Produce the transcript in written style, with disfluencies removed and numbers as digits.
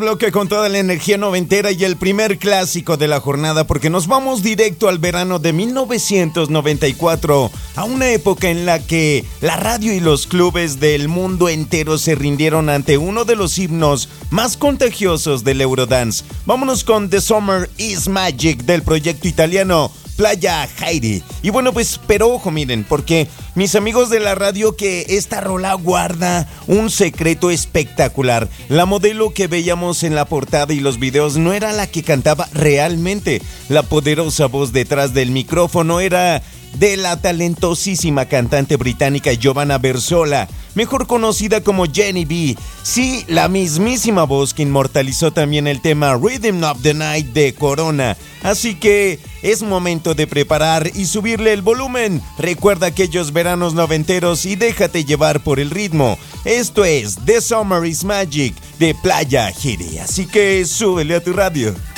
Bloque con toda la energía noventera y el primer clásico de la jornada, porque nos vamos directo al verano de 1994, a una época en la que la radio y los clubes del mundo entero se rindieron ante uno de los himnos más contagiosos del Eurodance. Vámonos con The Summer is Magic del proyecto italiano Playa Heidi. Y bueno, pues, pero ojo, miren, porque mis amigos de la radio, que esta rola guarda un secreto espectacular. La modelo que veíamos en la portada y los videos no era la que cantaba realmente. La poderosa voz detrás del micrófono era de la talentosísima cantante británica Giovanna Versola, mejor conocida como Jenny B. Sí, la mismísima voz que inmortalizó también el tema Rhythm of the Night de Corona. Así que es momento de preparar y subirle el volumen. Recuerda aquellos veranos noventeros y déjate llevar por el ritmo. Esto es The Summer is Magic de Playa Heidi. Así que súbele a tu radio.